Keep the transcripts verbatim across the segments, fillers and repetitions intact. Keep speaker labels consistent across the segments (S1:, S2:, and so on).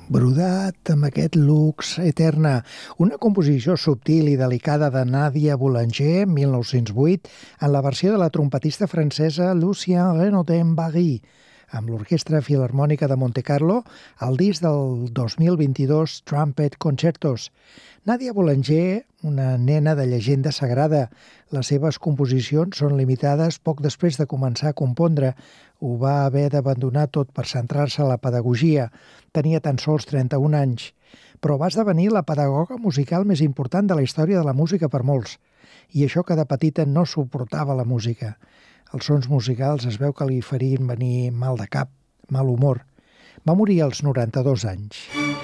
S1: Brodat amb aquest lux eterna, una composició subtil i delicada de Nadia Boulanger, mil nou-cents vuit, en la versió de la trompetista francesa Lucien Renaudin-Barry, amb l'Orquestra Filharmònica de Montecarlo, al disc del dos mil vint-i-dos Trumpet Concertos. Nadia Boulanger, una nena de llegenda sagrada. Les seves composicions són limitades poc després de començar a compondre. Ho va haver d'abandonar tot per centrar-se a la pedagogia. Tenia tan sols trenta-un anys. Però va esdevenir la pedagoga musical més important de la història de la música per molts. I això que de petita no suportava la música. Els sons musicals es veu que li farien venir mal de cap, mal humor. Va morir als noranta-dos anys.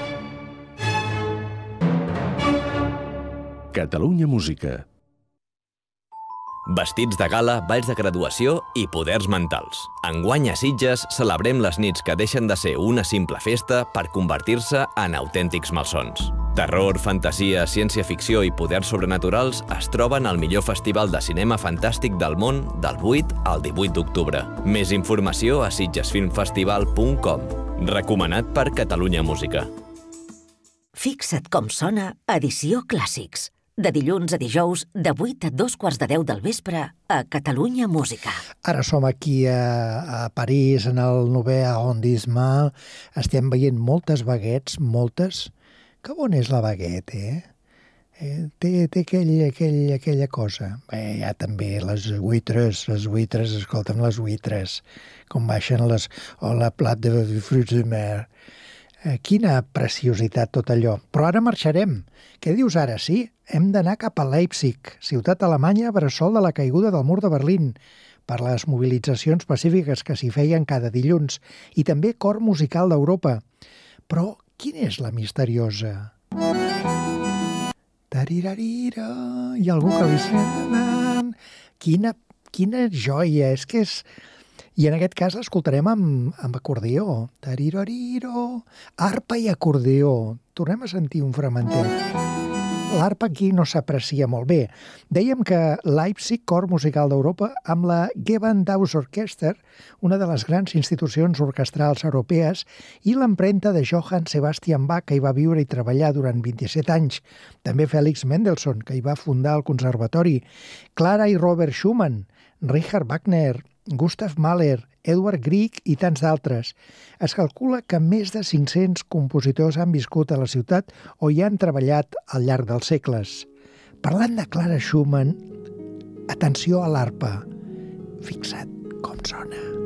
S2: Catalunya Música.
S3: Vestits de gala, balls de graduació i poders mentals. Enguany a Sitges celebrem les nits que deixen de ser una simple festa per convertir-se en autèntics malsons. Terror, fantasia, ciència-ficció i poders sobrenaturals es troben al millor festival de cinema fantàstic del món del vuit al divuit d'octubre. Més informació a sitges film festival punt com. Recomanat per Catalunya Música.
S4: Fixa't com sona Edició Clàssics. De dilluns a dijous, de vuit a dos quarts de deu del vespre, a Catalunya Música.
S1: Ara som aquí a, a París, en el novè arrondissement. Estem veient moltes baguettes, moltes. Que bona és la baguette, eh? eh té té aquell, aquell, aquella cosa. Bé, hi ha també les huitres, les huitres, escolta'm, les huitres, com baixen les... o la plat de fruits de mer. Eh, quina preciositat tot allò. Però ara marxarem. Què dius ara? Sí, hem d'anar cap a Leipzig, ciutat alemanya bressol de la caiguda del mur de Berlín, per les mobilitzacions pacífiques que s'hi feien cada dilluns, i també cor musical d'Europa. Però quina és la misteriosa? Tarirarira, hi ha algú que li sent... Quina, quina joia, és que és... I en aquest cas l'escoltarem amb, amb acordió. Tarirariro, arpa i acordió. Tornem a sentir un fragmentet. L'arpa aquí no s'aprecia molt bé. Dèiem que Leipzig, cor musical d'Europa, amb la Gewandhaus Orchester, una de les grans institucions orquestrals europees, i l'empremta de Johann Sebastian Bach, que hi va viure i treballar durant vint-i-set anys. També Félix Mendelssohn, que hi va fundar el conservatori. Clara i Robert Schumann, Richard Wagner, Gustav Mahler, Edward Grieg i tants d'altres. Es calcula que més de cinc-cents compositors han viscut a la ciutat o hi han treballat al llarg dels segles. Parlant de Clara Schumann, atenció a l'arpa. Fixa't com sona.